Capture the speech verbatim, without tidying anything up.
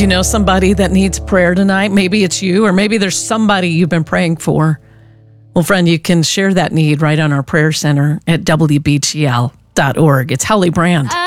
Do you know somebody that needs prayer tonight? Maybe it's you, or maybe there's somebody you've been praying for. Well, friend, you can share that need right on our prayer center at W B G L dot org. It's Holly Brand.